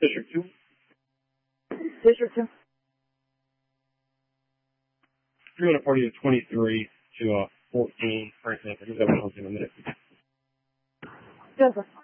District 2. District 2. 340 to 23 to 14. Frank Sanford. He's over in a minute. Joseph.